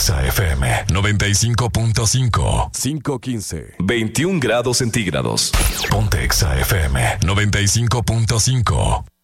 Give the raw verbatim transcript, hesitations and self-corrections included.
Exa F M noventa y cinco punto cinco. cinco quince. veintiún grados centígrados. Ponte Exa F M noventa y cinco punto cinco.